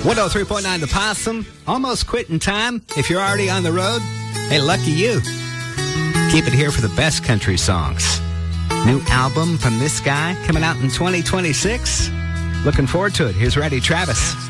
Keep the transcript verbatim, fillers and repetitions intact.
one oh three point nine The Possum. Almost quitting time. If you're already on the road, hey, lucky you. Keep it here for the best country songs. New album from this guy coming out in twenty twenty-six. Looking forward to it. Here's Randy Travis.